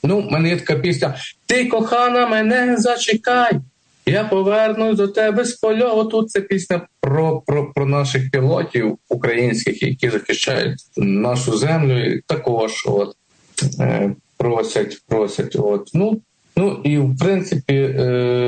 Ну, в мене є така пісня «Ти, кохана, мене зачекай, я повернусь до тебе з польоту». Це пісня про наших пілотів українських, які захищають нашу землю, і також просять. Ну і в принципі